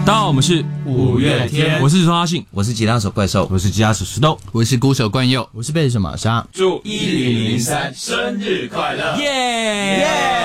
大家好，我们是五月天， 我是说阿信， 我是吉他手怪兽， 我是吉他手石头， 我是鼓手冠佑， 我是贝斯手玛莎。 祝1003生日快乐！ 耶！